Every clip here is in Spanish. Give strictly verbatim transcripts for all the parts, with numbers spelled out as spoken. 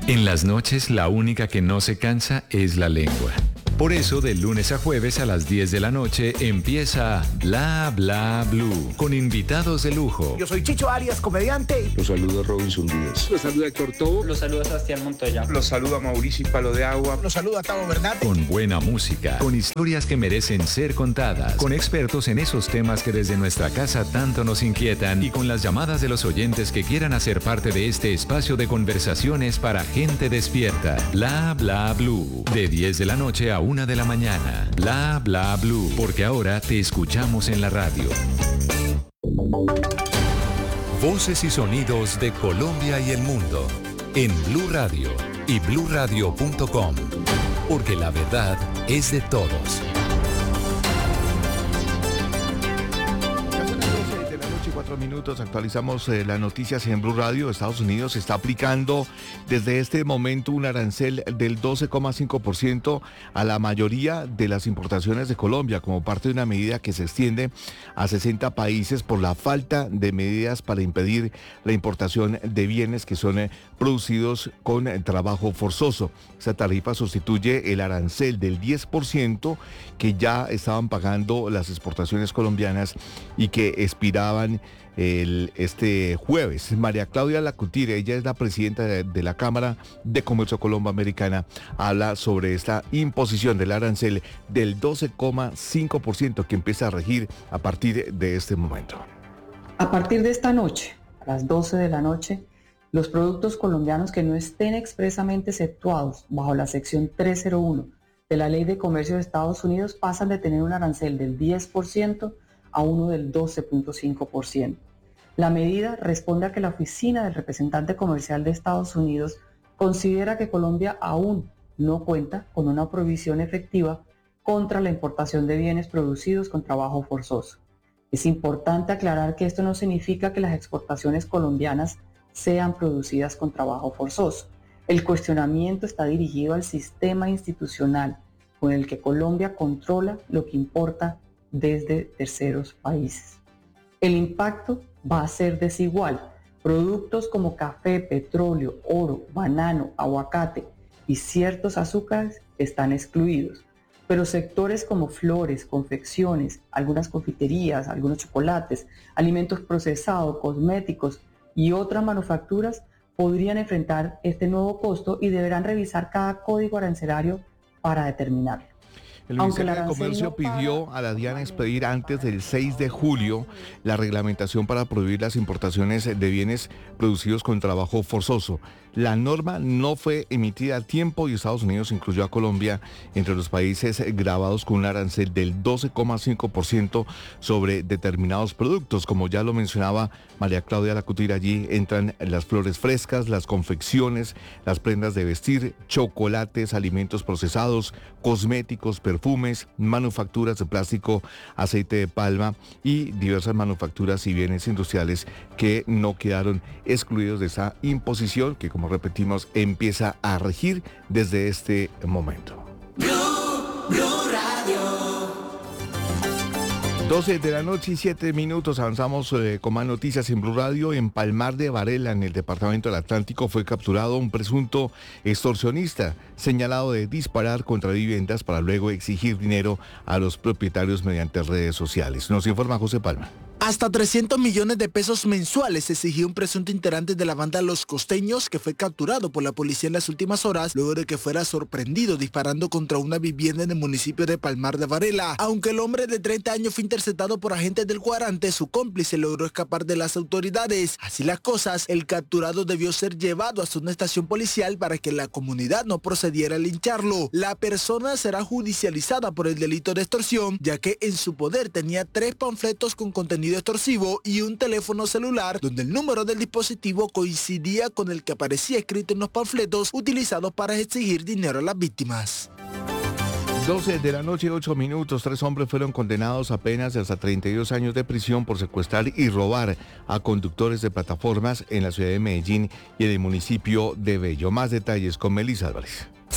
En las noches, la única que no se cansa es la lengua. Por eso, de lunes a jueves a las diez de la noche empieza Bla Bla Blue, con invitados de lujo. Yo soy Chicho Arias, comediante. Los saluda Robinson Díaz. Los saluda Héctor Tobo. Los saluda Sebastián Montoya. Los saluda Mauricio Palo de Agua. Los saluda Tavo Bernal. Con buena música, con historias que merecen ser contadas, con expertos en esos temas que desde nuestra casa tanto nos inquietan y con las llamadas de los oyentes que quieran hacer parte de este espacio de conversaciones para gente despierta. Bla Bla Blue, de diez de la noche a una de la mañana. Bla Bla Blue, porque ahora te escuchamos en la radio. Voces y sonidos de Colombia y el mundo en Blue Radio y blue radio punto com, porque la verdad es de todos. Minutos, actualizamos eh, las noticias en Blue Radio. Estados Unidos está aplicando desde este momento un arancel del doce coma cinco por ciento a la mayoría de las importaciones de Colombia como parte de una medida que se extiende a sesenta países por la falta de medidas para impedir la importación de bienes que son eh, producidos con eh, trabajo forzoso. Esta tarifa sustituye el arancel del diez por ciento que ya estaban pagando las exportaciones colombianas y que expiraban El, este jueves. María Claudia Lacutir, ella es la presidenta de, de la Cámara de Comercio Colombo-Americana, habla sobre esta imposición del arancel del doce coma cinco por ciento que empieza a regir a partir de este momento. A partir de esta noche, a las doce de la noche, los productos colombianos que no estén expresamente exceptuados bajo la sección trescientos uno de la Ley de Comercio de Estados Unidos pasan de tener un arancel del diez por ciento a uno del doce punto cinco por ciento. La medida responde a que la Oficina del Representante Comercial de Estados Unidos considera que Colombia aún no cuenta con una prohibición efectiva contra la importación de bienes producidos con trabajo forzoso. Es importante aclarar que esto no significa que las exportaciones colombianas sean producidas con trabajo forzoso. El cuestionamiento está dirigido al sistema institucional con el que Colombia controla lo que importa desde terceros países. El impacto va a ser desigual. Productos como café, petróleo, oro, banano, aguacate y ciertos azúcares están excluidos, pero sectores como flores, confecciones, algunas confiterías, algunos chocolates, alimentos procesados, cosméticos y otras manufacturas podrían enfrentar este nuevo costo y deberán revisar cada código arancelario para determinarlo. El Ministerio de Comercio pidió a la DIAN expedir antes del seis de julio la reglamentación para prohibir las importaciones de bienes producidos con trabajo forzoso. La norma no fue emitida a tiempo y Estados Unidos incluyó a Colombia entre los países gravados con un arancel del doce coma cinco por ciento sobre determinados productos. Como ya lo mencionaba María Claudia Lacutir, allí entran las flores frescas, las confecciones, las prendas de vestir, chocolates, alimentos procesados, cosméticos, perfumes, manufacturas de plástico, aceite de palma y diversas manufacturas y bienes industriales que no quedaron excluidos de esa imposición que, como repetimos, empieza a regir desde este momento. Blue, Blue Radio. doce de la noche y siete minutos, avanzamos eh, con más noticias en Blue Radio. En Palmar de Varela, en el departamento del Atlántico, fue capturado un presunto extorsionista señalado de disparar contra viviendas para luego exigir dinero a los propietarios mediante redes sociales. Nos informa José Palma. Hasta trescientos millones de pesos mensuales exigió un presunto integrante de la banda Los Costeños que fue capturado por la policía en las últimas horas luego de que fuera sorprendido disparando contra una vivienda en el municipio de Palmar de Varela. Aunque el hombre de treinta años fue interceptado por agentes del cuadrante, su cómplice logró escapar de las autoridades. Así las cosas, el capturado debió ser llevado hasta una estación policial para que la comunidad no procediera a lincharlo. La persona será judicializada por el delito de extorsión, ya que en su poder tenía tres panfletos con contenido extorsivo y un teléfono celular donde el número del dispositivo coincidía con el que aparecía escrito en los panfletos utilizados para exigir dinero a las víctimas. doce de la noche, ocho minutos. Tres hombres fueron condenados a penas de hasta treinta y dos años de prisión por secuestrar y robar a conductores de plataformas en la ciudad de Medellín y en el municipio de Bello. Más detalles con Melissa Álvarez.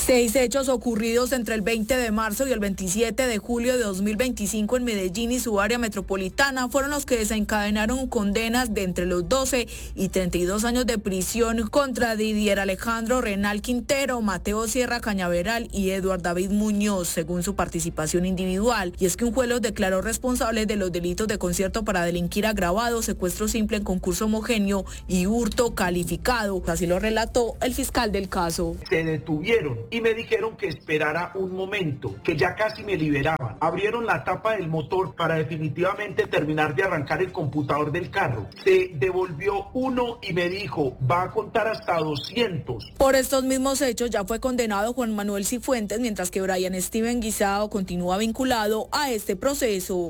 Seis hechos ocurridos entre el veinte de marzo y el veintisiete de julio de dos mil veinticinco en Medellín y su área metropolitana fueron los que desencadenaron condenas de entre los doce y treinta y dos años de prisión contra Didier Alejandro Renal Quintero, Mateo Sierra Cañaveral y Eduard David Muñoz, según su participación individual. Y es que un juez los declaró responsables de los delitos de concierto para delinquir agravado, secuestro simple en concurso homogéneo y hurto calificado. Así lo relató el fiscal del caso. Se detuvieron y me dijeron que esperara un momento, que ya casi me liberaban. Abrieron la tapa del motor para definitivamente terminar de arrancar el computador del carro. Se devolvió uno y me dijo, va a contar hasta doscientos. Por estos mismos hechos ya fue condenado Juan Manuel Cifuentes, mientras que Brian Steven Guisado continúa vinculado a este proceso.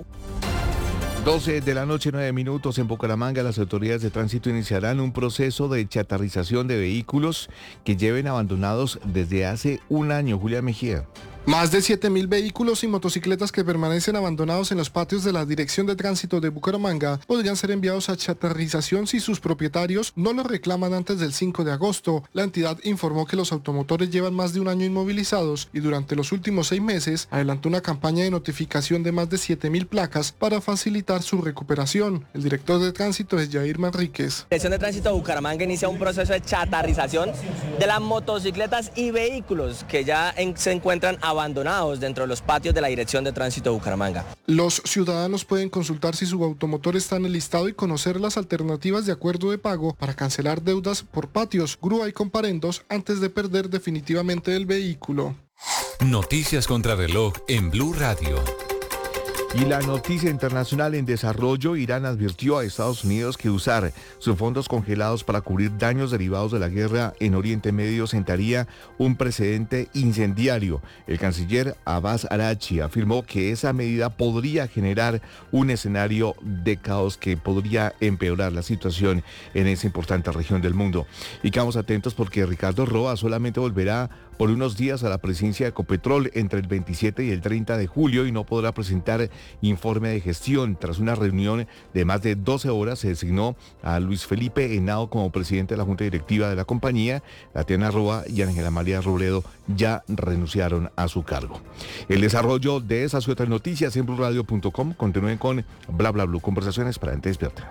doce de la noche, nueve minutos. En Bucaramanga, las autoridades de tránsito iniciarán un proceso de chatarrización de vehículos que lleven abandonados desde hace un año. Julia Mejía. Más de siete mil vehículos y motocicletas que permanecen abandonados en los patios de la Dirección de Tránsito de Bucaramanga podrían ser enviados a chatarrización si sus propietarios no los reclaman antes del cinco de agosto. La entidad informó que los automotores llevan más de un año inmovilizados y durante los últimos seis meses adelantó una campaña de notificación de más de siete mil placas para facilitar su recuperación. El director de tránsito es Jair Manríquez. La Dirección de Tránsito de Bucaramanga inicia un proceso de chatarrización de las motocicletas y vehículos que ya en, se encuentran abandonados abandonados dentro de los patios de la Dirección de Tránsito de Bucaramanga. Los ciudadanos pueden consultar si su automotor está en el listado y conocer las alternativas de acuerdo de pago para cancelar deudas por patios, grúa y comparendos antes de perder definitivamente el vehículo. Noticias contra reloj en Blue Radio. Y la noticia internacional en desarrollo: Irán advirtió a Estados Unidos que usar sus fondos congelados para cubrir daños derivados de la guerra en Oriente Medio sentaría un precedente incendiario. El canciller Abbas Araghchi afirmó que esa medida podría generar un escenario de caos que podría empeorar la situación en esa importante región del mundo. Y quedamos atentos porque Ricardo Roa solamente volverá por unos días a la presidencia de Ecopetrol entre el veintisiete y el treinta de julio y no podrá presentar informe de gestión. Tras una reunión de más de doce horas se designó a Luis Felipe Henao como presidente de la Junta Directiva de la compañía. Tatiana Roa y Ángela María Robledo ya renunciaron a su cargo. El desarrollo de esas y otras noticias en blue radio punto com. Continúen con Bla Bla Blue, conversaciones para gente despierta.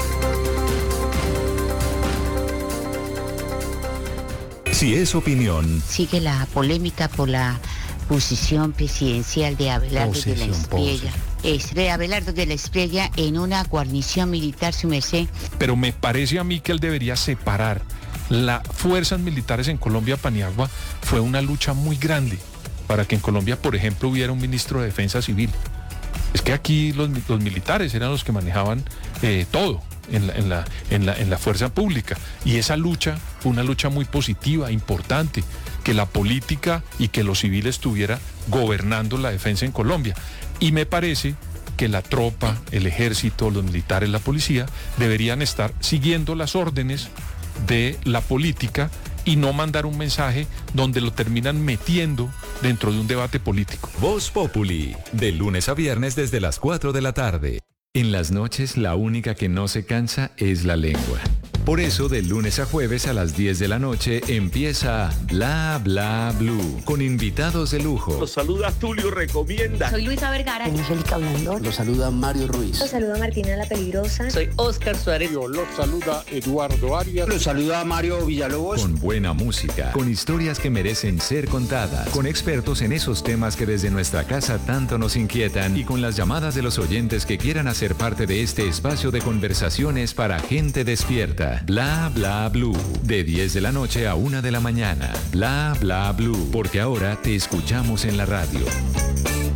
Si es opinión. Sigue la polémica por la posición presidencial de Abelardo posición, de la Espriella. Es de Abelardo de la Espriella en una guarnición militar, su merced. Pero me parece a mí que él debería separar. Las fuerzas militares en Colombia, Paniagua, fue una lucha muy grande para que en Colombia, por ejemplo, hubiera un ministro de Defensa Civil. Es que aquí los, los militares eran los que manejaban eh, todo. En la, en, la, en, la, en la fuerza pública. Y esa lucha fue una lucha muy positiva, importante, que la política y que los civiles estuviera gobernando la defensa en Colombia. Y me parece que la tropa, el ejército, los militares, la policía, deberían estar siguiendo las órdenes de la política y no mandar un mensaje donde lo terminan metiendo dentro de un debate político. Voz Populi, de lunes a viernes desde las cuatro de la tarde. En las noches, la única que no se cansa es la lengua. Por eso, de lunes a jueves a las diez de la noche empieza Bla Bla Blue, con invitados de lujo. Los saluda Tulio Recomienda. Soy Luisa Vergara. Angélica Blandón. Los saluda Mario Ruiz. Los saluda Martina La Peligrosa. Soy Oscar Suárez. Los saluda Eduardo Arias. Los saluda Mario Villalobos. Con buena música, con historias que merecen ser contadas, con expertos en esos temas que desde nuestra casa tanto nos inquietan y con las llamadas de los oyentes que quieran hacer parte de este espacio de conversaciones para gente despierta. Bla Bla Blue, de diez de la noche a una de la mañana. Bla Bla Blue, porque ahora te escuchamos en la radio.